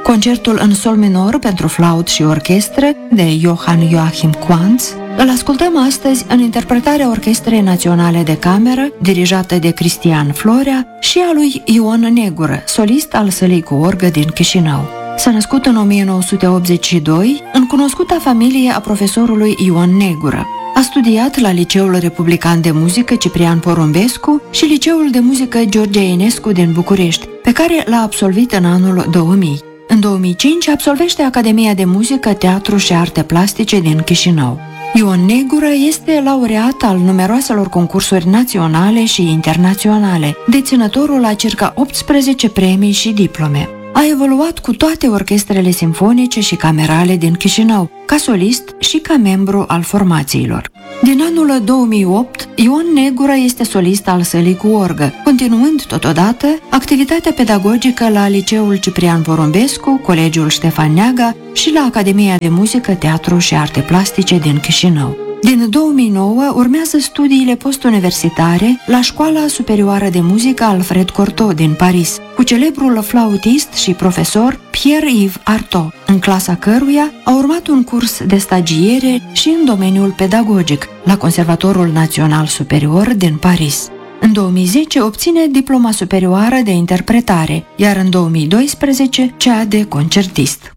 Concertul în sol minor pentru flaut și orchestră de Johann Joachim Quantz îl ascultăm astăzi în interpretarea Orchestrei Naționale de Cameră, dirijată de Cristian Florea, și a lui Ion Negură, solist al Sălii cu orgă din Chișinău. S-a născut în 1982 în cunoscuta familie a profesorului Ion Negură. A studiat la Liceul Republican de Muzică Ciprian Porumbescu și Liceul de Muzică George Enescu din București, pe care l-a absolvit în anul 2000. În 2005 absolvește Academia de Muzică, Teatru și Arte Plastice din Chișinău. Ion Negură este laureat al numeroaselor concursuri naționale și internaționale, deținătorul a circa 18 premii și diplome. A evoluat cu toate orchestrele simfonice și camerale din Chișinău, ca solist și ca membru al formațiilor. Din anul 2008, Ion Negură este solist al Sălii cu orgă, continuând totodată activitatea pedagogică la Liceul Ciprian Porumbescu, Colegiul Ștefan Neaga și la Academia de Muzică, Teatru și Arte Plastice din Chișinău. Din 2009 urmează studiile postuniversitare la Școala Superioară de Muzică Alfred Cortot din Paris, cu celebrul flautist și profesor Pierre-Yves Artaud, în clasa căruia a urmat un curs de stagiere și în domeniul pedagogic la Conservatorul Național Superior din Paris. În 2010 obține diploma superioară de interpretare, iar în 2012 cea de concertist.